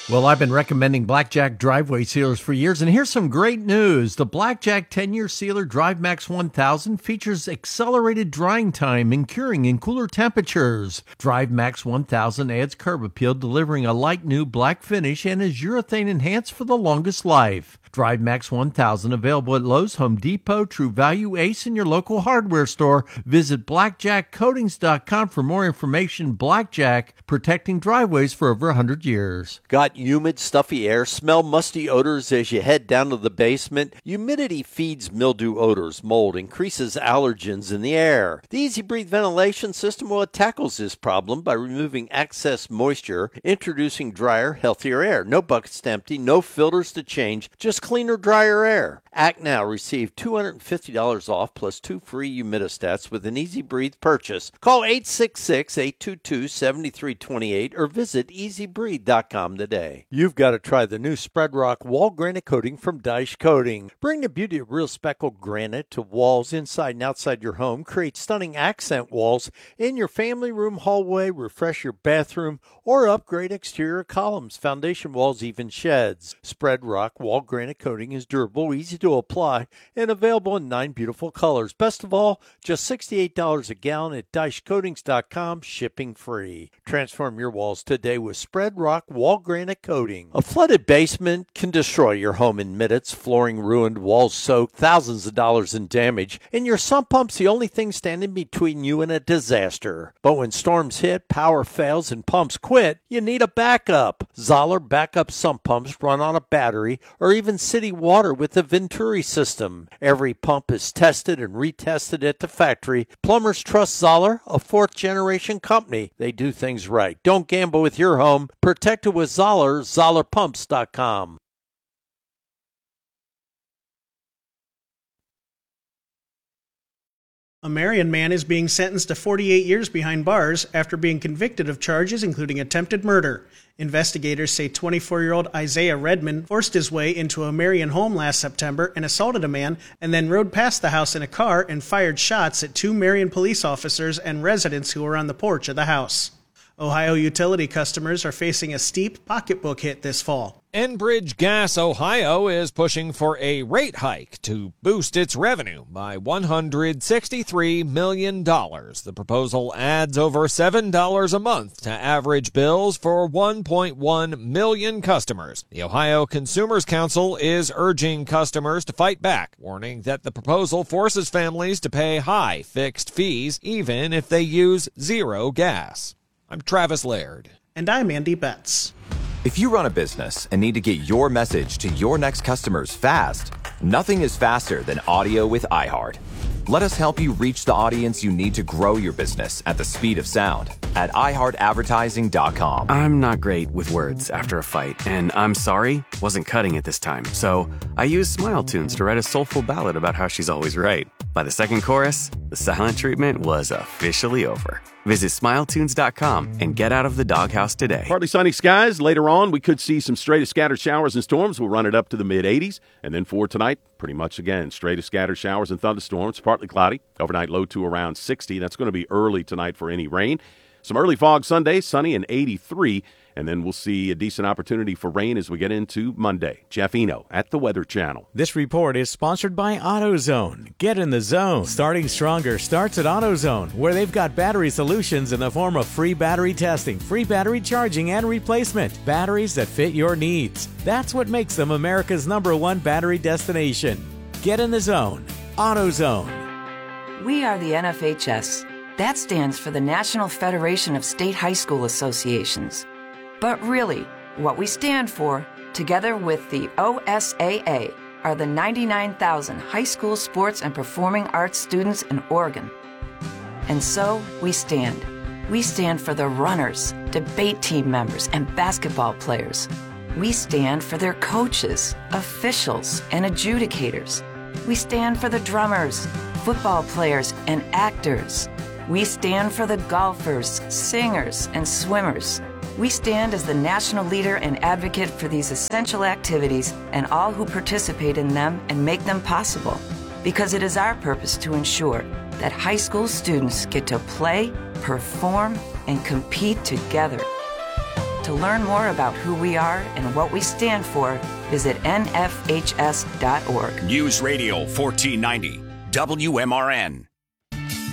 Well, I've been recommending Blackjack driveway sealers for years, and here's some great news. The Blackjack 10-year sealer DriveMax 1000 features accelerated drying time and curing in cooler temperatures. DriveMax 1000 adds curb appeal, delivering a light new black finish, and is urethane enhanced for the longest life. DriveMax 1000 available at Lowe's, Home Depot, True Value, Ace, and your local hardware store. Visit blackjackcoatings.com for more information. Blackjack, protecting driveways for over 100 years. Got humid, stuffy air, smell musty odors as you head down to the basement? Humidity feeds mildew odors, mold, increases allergens in the air. The Easy Breathe ventilation system tackles this problem by removing excess moisture, introducing drier, healthier air. No buckets to empty, no filters to change, just cleaner, drier air. Act now. Receive $250 off plus 2 free humidistats with an Easy Breathe purchase. Call 866-822-7328 or visit easybreathe.com today. You've got to try the new Spread Rock Wall Granite Coating from Dyche Coating. Bring the beauty of real speckled granite to walls inside and outside your home. Create stunning accent walls in your family room, hallway, refresh your bathroom, or upgrade exterior columns, foundation walls, even sheds. Spread Rock Wall Granite Coating is durable, easy to apply, and available in 9 beautiful colors. Best of all, just $68 a gallon at DycheCoatings.com, shipping free. Transform your walls today with Spread Rock Wall Granite Coating. A flooded basement can destroy your home in minutes. Flooring ruined, walls soaked, thousands of dollars in damage, and your sump pump's the only thing standing between you and a disaster. But when storms hit, power fails, and pumps quit, you need a backup. Zoller backup sump pumps run on a battery or even city water with the Venturi system. Every pump is tested and retested at the factory. Plumbers trust Zoller, a 4th-generation company. They do things right. Don't gamble with your home. Protect it with Zoller, ZollerPumps.com. A Marion man is being sentenced to 48 years behind bars after being convicted of charges including attempted murder. Investigators say 24-year-old Isaiah Redman forced his way into a Marion home last September and assaulted a man, and then rode past the house in a car and fired shots at 2 Marion police officers and residents who were on the porch of the house. Ohio utility customers are facing a steep pocketbook hit this fall. Enbridge Gas Ohio is pushing for a rate hike to boost its revenue by $163 million. The proposal adds over $7 a month to average bills for 1.1 million customers. The Ohio Consumers Council is urging customers to fight back, warning that the proposal forces families to pay high fixed fees even if they use zero gas. I'm Travis Laird. And I'm Andy Betts. If you run a business and need to get your message to your next customers fast, nothing is faster than audio with iHeart. Let us help you reach the audience you need to grow your business at the speed of sound at iHeartAdvertising.com. I'm not great with words after a fight, and I'm sorry wasn't cutting it this time. So I used Smile Tunes to write a soulful ballad about how she's always right. By the second chorus, the silent treatment was officially over. Visit SmileTunes.com and get out of the doghouse today. Partly sunny skies. Later on, we could see some straight of scattered showers and storms. We'll run it up to the mid-80s. And then for tonight, pretty much again, straight of scattered showers and thunderstorms. Partly cloudy. Overnight low to around 60. That's going to be early tonight for any rain. Some early fog Sunday, sunny and 83. And then we'll see a decent opportunity for rain as we get into Monday. Jeff Eno at the Weather Channel. This report is sponsored by AutoZone. Get in the zone. Starting Stronger starts at AutoZone, where they've got battery solutions in the form of free battery testing, free battery charging and replacement, batteries that fit your needs. That's what makes them America's #1 battery destination. Get in the zone. AutoZone. We are the NFHS. That stands for the National Federation of State High School Associations. But really, what we stand for, together with the OSAA, are the 99,000 high school sports and performing arts students in Oregon. And so we stand. We stand for the runners, debate team members, and basketball players. We stand for their coaches, officials, and adjudicators. We stand for the drummers, football players, and actors. We stand for the golfers, singers, and swimmers. We stand as the national leader and advocate for these essential activities and all who participate in them and make them possible, because it is our purpose to ensure that high school students get to play, perform, and compete together. To learn more about who we are and what we stand for, visit nfhs.org. News Radio 1490, WMRN.